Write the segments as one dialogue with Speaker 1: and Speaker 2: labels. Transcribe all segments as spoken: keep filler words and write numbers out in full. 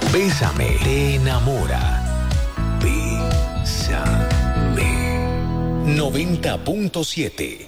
Speaker 1: Bésame, te enamora. Bésame. noventa punto siete.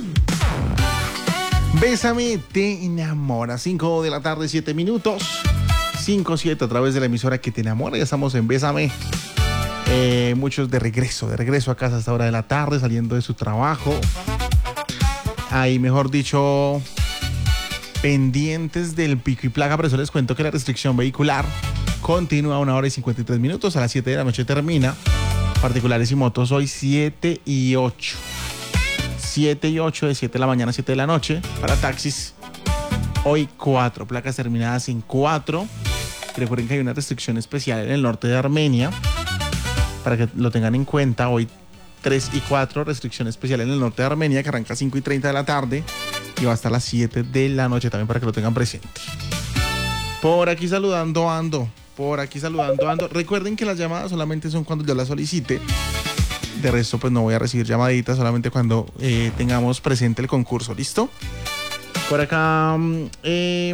Speaker 2: Bésame, te enamora. cinco de la tarde, siete minutos. cinco siete a través de la emisora que te enamora. Ya estamos en Bésame. Eh, muchos de regreso, de regreso a casa a esta hora de la tarde, saliendo de su trabajo. Ahí, mejor dicho, pendientes del pico y placa, pero eso les cuento que la restricción vehicular continúa a una hora y cincuenta y tres minutos. A las siete de la noche termina. Particulares y motos hoy siete y ocho. siete y ocho, de siete de la mañana a siete de la noche. Para taxis, hoy cuatro. Placas terminadas en cuatro. Recuerden que hay una restricción especial en el norte de Armenia. Para que lo tengan en cuenta, hoy tres y cuatro, restricción especial en el norte de Armenia, que arranca a cinco y treinta de la tarde y va hasta las siete de la noche, también para que lo tengan presente. Por aquí saludando ando, por aquí saludando ando. Recuerden que las llamadas solamente son cuando yo las solicite. De resto, pues no voy a recibir llamaditas, solamente cuando eh, tengamos presente el concurso, ¿listo? Por acá... Eh,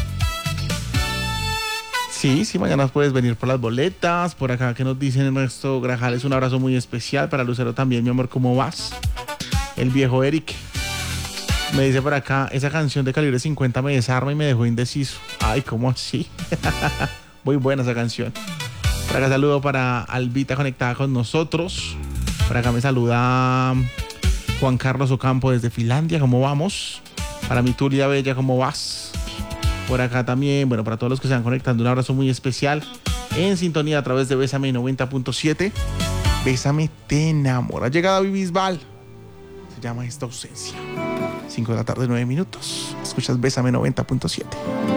Speaker 2: Sí, sí, mañana puedes venir por las boletas. Por acá que nos dicen Ernesto Grajales, un abrazo muy especial. Para Lucero también, mi amor, ¿cómo vas? El viejo Eric me dice por acá, esa canción de Calibre cincuenta me desarma y me dejó indeciso. Ay, ¿cómo así? Muy buena esa canción. Por acá saludo para Albita conectada con nosotros. Por acá me saluda Juan Carlos Ocampo desde Finlandia, ¿cómo vamos? Para mi Tulia Bella, ¿cómo vas? Por acá también, bueno, para todos los que se van conectando, un abrazo muy especial. En sintonía a través de Bésame noventa punto siete. Bésame, te enamora. Llega David Bisbal. Se llama Esta ausencia. cinco de la tarde, nueve minutos. Escuchas Bésame noventa punto siete.